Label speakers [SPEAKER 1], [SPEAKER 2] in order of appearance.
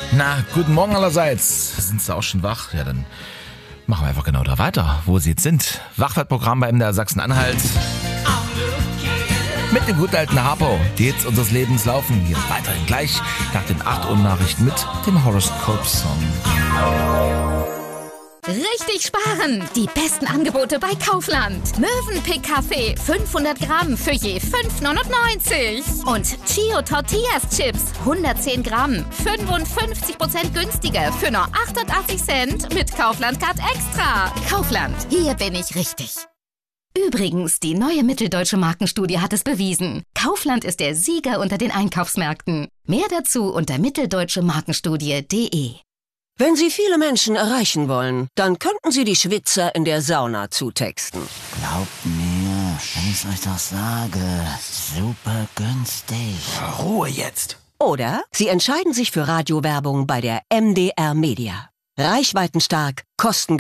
[SPEAKER 1] Na, guten Morgen allerseits. Sind Sie auch schon wach? Ja, dann machen wir einfach genau da weiter, wo Sie jetzt sind. Wachwertprogramm bei MDR Sachsen-Anhalt. Mit dem guten alten Harpo. Die Hits unseres Lebens laufen hier weiterhin gleich nach den 8 Uhr Nachrichten mit dem Horoscope-Song.
[SPEAKER 2] Richtig sparen! Die besten Angebote bei Kaufland. Mövenpick Kaffee 500 Gramm für je 5,99. Und Chio Tortillas Chips 110 Gramm 55% günstiger für nur 88 Cent mit Kaufland Card Extra. Kaufland, hier bin ich richtig. Übrigens, die neue Mitteldeutsche Markenstudie hat es bewiesen. Kaufland ist der Sieger unter den Einkaufsmärkten. Mehr dazu unter mitteldeutschemarkenstudie.de.
[SPEAKER 3] Wenn Sie viele Menschen erreichen wollen, dann könnten Sie die Schwitzer in der Sauna zutexten.
[SPEAKER 4] Glaubt mir, wenn ich euch doch sage, super günstig.
[SPEAKER 1] Ruhe jetzt!
[SPEAKER 3] Oder Sie entscheiden sich für Radiowerbung bei der MDR Media. Reichweitenstark, kostengünstig.